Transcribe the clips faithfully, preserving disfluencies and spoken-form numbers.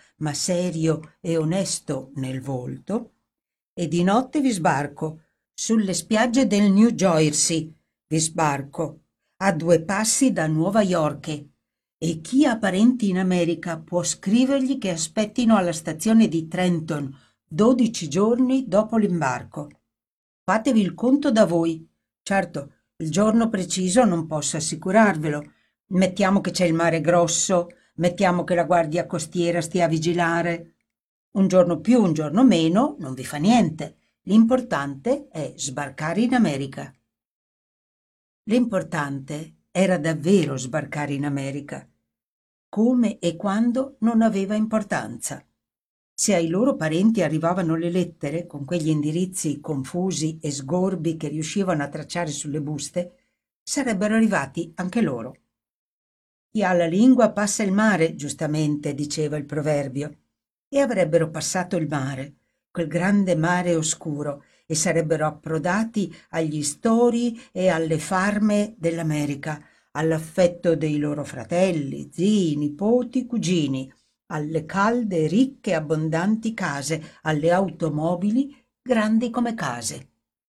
ma serio e onesto nel volto, e di notte vi sbarco sulle spiagge del New Jersey, vi sbarco a due passi da Nuova York, e chi ha parenti in America può scrivergli che aspettino alla stazione di Trenton dodici giorni dopo l'imbarco. Fatevi il conto da voi. Certo, il giorno preciso non posso assicurarvelo. Mettiamo che c'è il mare grosso, mettiamo che la guardia costiera stia a vigilare. Un giorno più, un giorno meno, non vi fa niente. L'importante è sbarcare in America. L'importante era davvero sbarcare in America. Come e quando non aveva importanza. Se ai loro parenti arrivavano le lettere, con quegli indirizzi confusi e sgorbi che riuscivano a tracciare sulle buste, sarebbero arrivati anche loro. Chi ha la lingua passa il mare, giustamente diceva il proverbio, e avrebbero passato il mare, quel grande mare oscuro, e sarebbero approdati agli stori e alle farme dell'America, all'affetto dei loro fratelli, zii, nipoti, cugini, alle calde, ricche, abbondanti case, alle automobili grandi come case.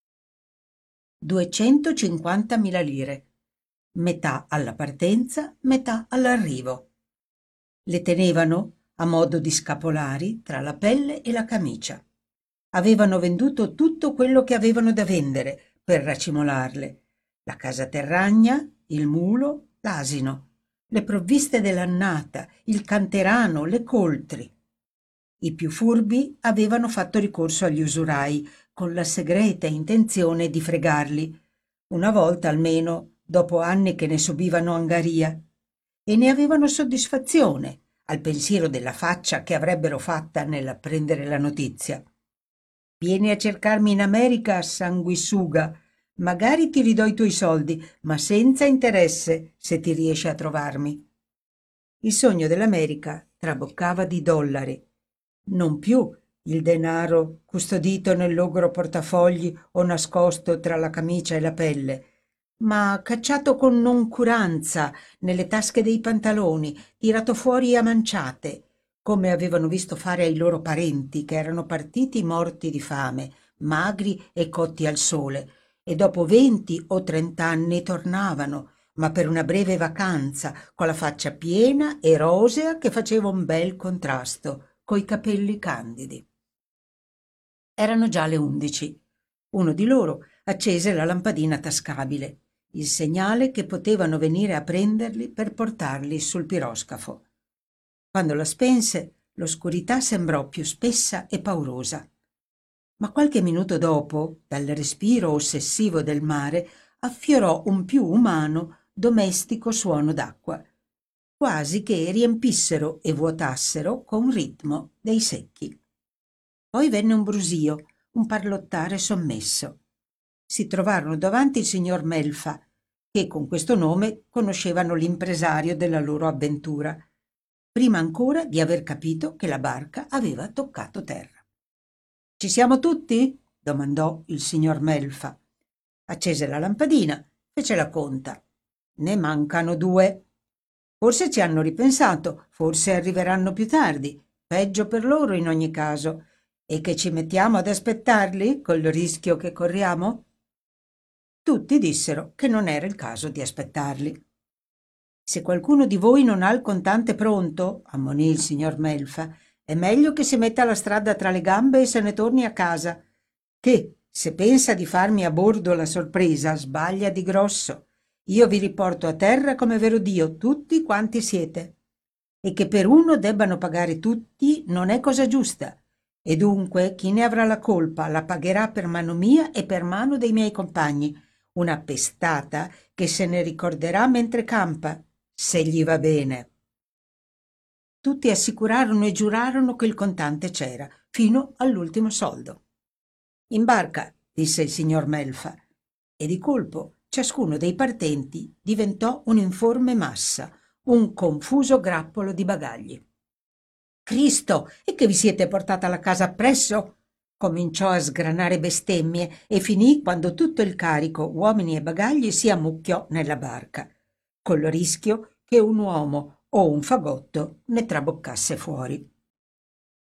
duecentocinquantamila lire, metà alla partenza, metà all'arrivo. Le tenevano a modo di scapolari tra la pelle e la camicia. Avevano venduto tutto quello che avevano da vendere per racimolarle: la casa terragna, il mulo, l'asino, le provviste dell'annata, il canterano, le coltri. I più furbi avevano fatto ricorso agli usurai con la segreta intenzione di fregarli, una volta almeno, dopo anni che ne subivano angaria, e ne avevano soddisfazione al pensiero della faccia che avrebbero fatta nell'apprendere la notizia. Vieni a cercarmi in America, sanguisuga. Magari ti ridò i tuoi soldi, ma senza interesse se ti riesci a trovarmi. Il sogno dell'America traboccava di dollari. Non più il denaro custodito nel logoro portafogli o nascosto tra la camicia e la pelle, ma cacciato con noncuranza nelle tasche dei pantaloni, tirato fuori a manciate, come avevano visto fare ai loro parenti che erano partiti morti di fame, magri e cotti al sole, e dopo venti o trent'anni tornavano, ma per una breve vacanza, con la faccia piena e rosea che faceva un bel contrasto coi capelli candidi. Erano già le undici. Uno di loro accese la lampadina tascabile, il segnale che potevano venire a prenderli per portarli sul piroscafo. Quando la spense, l'oscurità sembrò più spessa e paurosa. Ma qualche minuto dopo, dal respiro ossessivo del mare, affiorò un più umano, domestico suono d'acqua, quasi che riempissero e vuotassero con ritmo dei secchi. Poi venne un brusio, un parlottare sommesso. Si trovarono davanti il signor Melfa, che con questo nome conoscevano l'impresario della loro avventura, prima ancora di aver capito che la barca aveva toccato terra. «Ci siamo tutti?» domandò il signor Melfa. Accese la lampadina, fece la conta. «Ne mancano due. Forse ci hanno ripensato, forse arriveranno più tardi, peggio per loro in ogni caso. E che ci mettiamo ad aspettarli, col rischio che corriamo?» Tutti dissero che non era il caso di aspettarli. «Se qualcuno di voi non ha il contante pronto», ammonì il signor Melfa, «è meglio che si metta la strada tra le gambe e se ne torni a casa, che, se pensa di farmi a bordo la sorpresa, sbaglia di grosso. Io vi riporto a terra come vero Dio tutti quanti siete. E che per uno debbano pagare tutti non è cosa giusta. E dunque chi ne avrà la colpa la pagherà per mano mia e per mano dei miei compagni, una pestata che se ne ricorderà mentre campa, se gli va bene». Tutti assicurarono e giurarono che il contante c'era, fino all'ultimo soldo. «In barca», disse il signor Melfa, e di colpo ciascuno dei partenti diventò un'informe massa, un confuso grappolo di bagagli. «Cristo, e che vi siete portata la casa appresso?» Cominciò a sgranare bestemmie e finì quando tutto il carico, uomini e bagagli, si ammucchiò nella barca, col rischio che un uomo o un fagotto ne traboccasse fuori.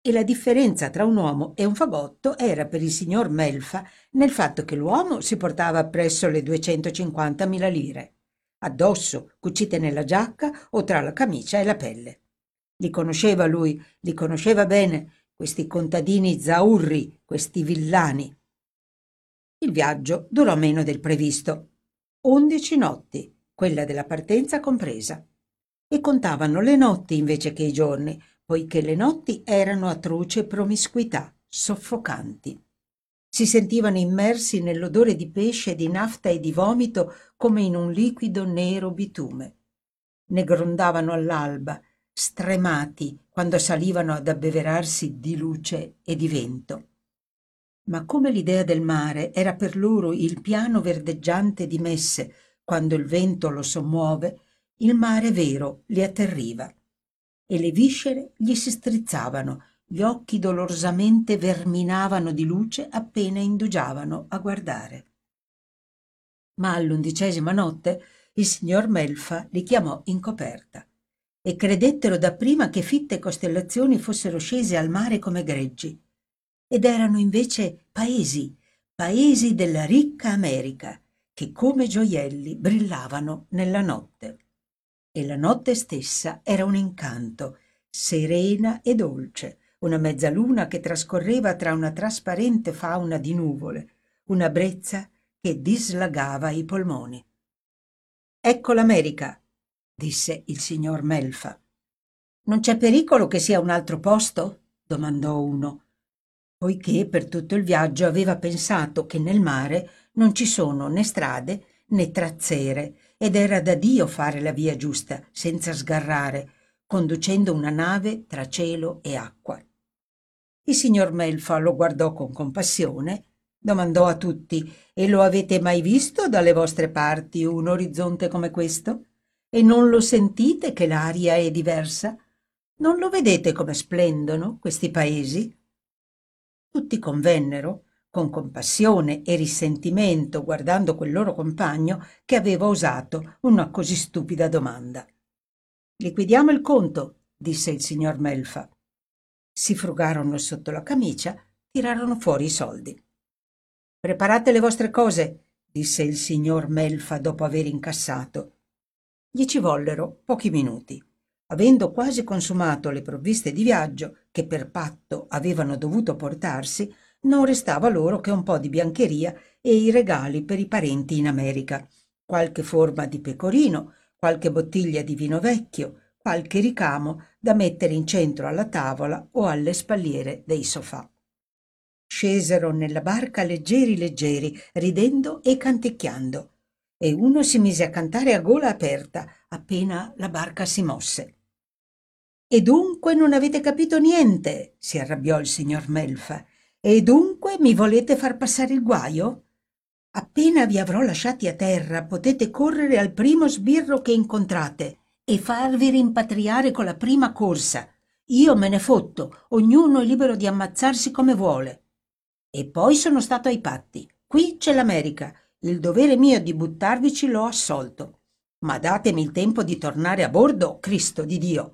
E la differenza tra un uomo e un fagotto era per il signor Melfa nel fatto che l'uomo si portava appresso le duecentocinquantamila lire, addosso, cucite nella giacca o tra la camicia e la pelle. Li conosceva lui, li conosceva bene, questi contadini zaurri, questi villani. Il viaggio durò meno del previsto. Undici notti, quella della partenza compresa. E contavano le notti invece che i giorni, poiché le notti erano a truce promiscuità, soffocanti. Si sentivano immersi nell'odore di pesce, di nafta e di vomito come in un liquido nero bitume. Ne grondavano all'alba, stremati quando salivano ad abbeverarsi di luce e di vento. Ma come l'idea del mare era per loro il piano verdeggiante di Messe, quando il vento lo sommuove, il mare vero li atterriva e le viscere gli si strizzavano, gli occhi dolorosamente verminavano di luce appena indugiavano a guardare. Ma all'undicesima notte il signor Melfa li chiamò in coperta e credettero dapprima che fitte costellazioni fossero scese al mare come greggi. Ed erano invece paesi, paesi della ricca America, che come gioielli brillavano nella notte. E la notte stessa era un incanto, serena e dolce, una mezzaluna che trascorreva tra una trasparente fauna di nuvole, una brezza che dislagava i polmoni. «Ecco l'America», disse il signor Melfa. «Non c'è pericolo che sia un altro posto?» domandò uno, poiché per tutto il viaggio aveva pensato che nel mare non ci sono né strade né trazzere ed era da Dio fare la via giusta, senza sgarrare, conducendo una nave tra cielo e acqua. Il signor Melfa lo guardò con compassione, domandò a tutti: «E lo avete mai visto dalle vostre parti un orizzonte come questo? E non lo sentite che l'aria è diversa? Non lo vedete come splendono questi paesi?» Tutti convennero, con compassione e risentimento, guardando quel loro compagno che aveva osato una così stupida domanda. «Liquidiamo il conto», disse il signor Melfa. Si frugarono sotto la camicia, tirarono fuori i soldi. «Preparate le vostre cose», disse il signor Melfa dopo aver incassato. Gli ci vollero pochi minuti. Avendo quasi consumato le provviste di viaggio che per patto avevano dovuto portarsi, non restava loro che un po' di biancheria e i regali per i parenti in America, qualche forma di pecorino, qualche bottiglia di vino vecchio, qualche ricamo da mettere in centro alla tavola o alle spalliere dei sofà. Scesero nella barca leggeri leggeri, ridendo e canticchiando, e uno si mise a cantare a gola aperta appena la barca si mosse. «E dunque non avete capito niente?» si arrabbiò il signor Melfa. «E dunque mi volete far passare il guaio? Appena vi avrò lasciati a terra potete correre al primo sbirro che incontrate e farvi rimpatriare con la prima corsa. Io me ne fotto, ognuno è libero di ammazzarsi come vuole. E poi sono stato ai patti. Qui c'è l'America. Il dovere mio di buttarvici l'ho assolto. Ma datemi il tempo di tornare a bordo, Cristo di Dio!»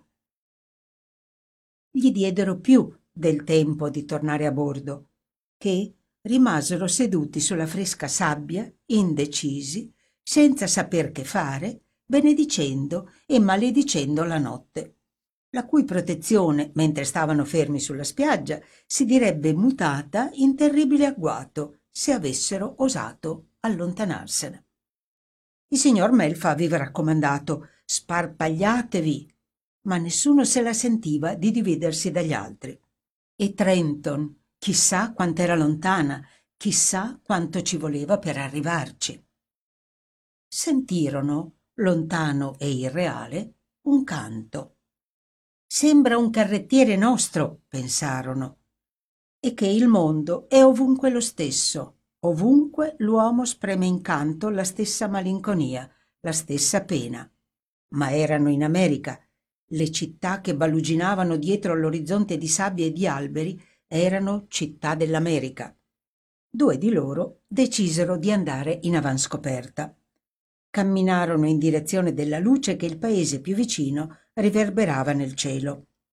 Gli diedero più del tempo di tornare a bordo, che rimasero seduti sulla fresca sabbia, indecisi, senza saper che fare, benedicendo e maledicendo la notte, la cui protezione, mentre stavano fermi sulla spiaggia, si direbbe mutata in terribile agguato se avessero osato allontanarsene. Il signor Melfa aveva raccomandato: «Sparpagliatevi», ma nessuno se la sentiva di dividersi dagli altri. E Trenton, chissà quant'era lontana, chissà quanto ci voleva per arrivarci. Sentirono, lontano e irreale, un canto. «Sembra un carrettiere nostro», pensarono, e che il mondo è ovunque lo stesso, ovunque l'uomo spreme in canto la stessa malinconia, la stessa pena. Ma erano in America. Le città che baluginavano dietro all'orizzonte di sabbie e di alberi erano città dell'America. Due di loro decisero di andare in avanscoperta. Camminarono in direzione della luce che il paese più vicino riverberava nel cielo.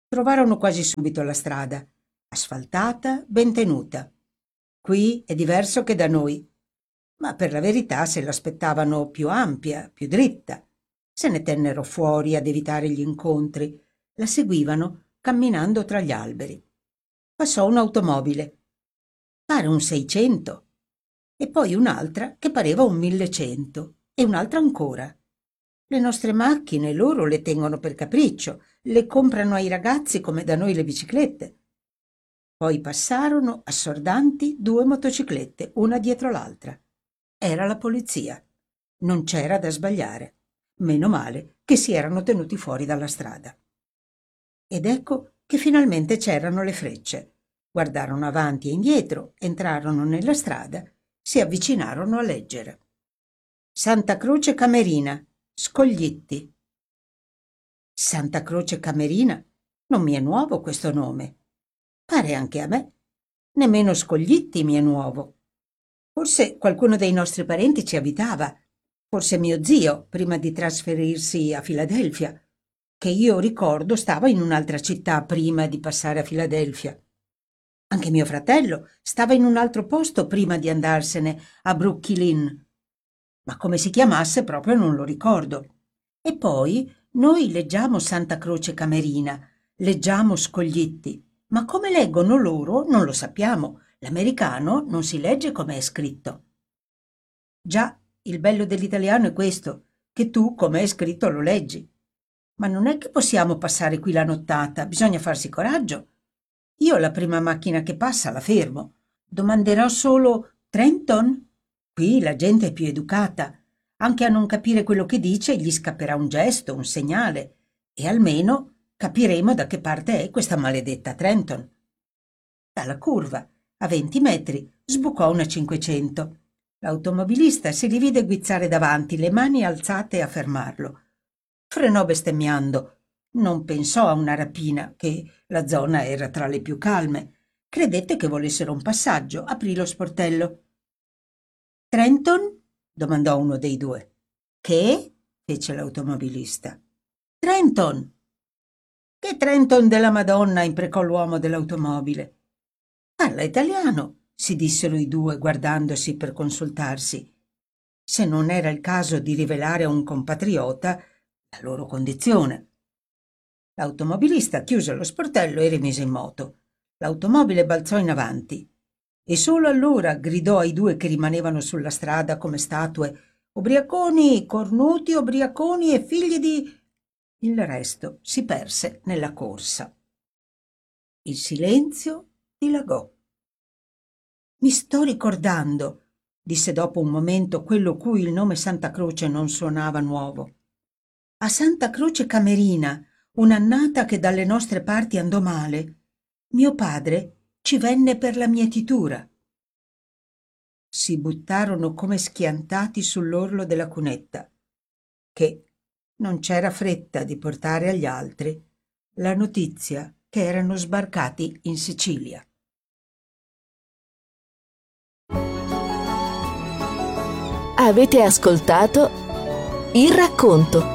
Trovarono quasi subito la strada, asfaltata, ben tenuta. Qui è diverso che da noi, ma per la verità se l'aspettavano più ampia, più dritta. Se ne tennero fuori ad evitare gli incontri, la seguivano camminando tra gli alberi. Passò un'automobile, pare un seicento, e poi un'altra che pareva un millecento, e un'altra ancora. Le nostre macchine loro le tengono per capriccio, le comprano ai ragazzi come da noi le biciclette. Poi passarono, assordanti, due motociclette, una dietro l'altra. Era la polizia. Non c'era da sbagliare. Meno male che si erano tenuti fuori dalla strada. Ed ecco che finalmente c'erano le frecce. Guardarono avanti e indietro, entrarono nella strada, si avvicinarono a leggere. Santa Croce Camerina, Scoglitti. Santa Croce Camerina? Non mi è nuovo questo nome. Pare anche a me. Nemmeno Scoglitti mi è nuovo. Forse qualcuno dei nostri parenti ci abitava. Forse mio zio, prima di trasferirsi a Filadelfia, che io ricordo stava in un'altra città prima di passare a Filadelfia. Anche mio fratello stava in un altro posto prima di andarsene a Brooklyn. Ma come si chiamasse proprio non lo ricordo. E poi noi leggiamo Santa Croce Camerina, leggiamo Scoglitti, ma come leggono loro non lo sappiamo. L'americano non si legge come è scritto. Già, il bello dell'italiano è questo, che tu, come è scritto, lo leggi. Ma non è che possiamo passare qui la nottata, bisogna farsi coraggio. Io la prima macchina che passa la fermo. Domanderò solo Trenton? Qui la gente è più educata. Anche a non capire quello che dice gli scapperà un gesto, un segnale, e almeno capiremo da che parte è questa maledetta Trenton. Dalla curva, a venti metri, sbucò una cinquecento. L'automobilista si li vide guizzare davanti, le mani alzate a fermarlo. Frenò bestemmiando. Non pensò a una rapina, che la zona era tra le più calme. Credette che volessero un passaggio, aprì lo sportello. Trenton? Domandò uno dei due. Che? Fece l'automobilista. Trenton! Che Trenton della Madonna? Imprecò l'uomo dell'automobile. Parla italiano, si dissero i due guardandosi per consultarsi. Se non era il caso di rivelare a un compatriota la loro condizione. L'automobilista chiuse lo sportello e rimise in moto. L'automobile balzò in avanti e solo allora gridò ai due che rimanevano sulla strada come statue: ubriaconi, cornuti, ubriaconi e figli di... Il resto si perse nella corsa. Il silenzio dilagò. Mi sto ricordando, disse dopo un momento quello cui il nome Santa Croce non suonava nuovo. A Santa Croce Camerina, un'annata che dalle nostre parti andò male, mio padre ci venne per la mietitura. Si buttarono come schiantati sull'orlo della cunetta, che non c'era fretta di portare agli altri la notizia che erano sbarcati in Sicilia. Avete ascoltato Il Racconto,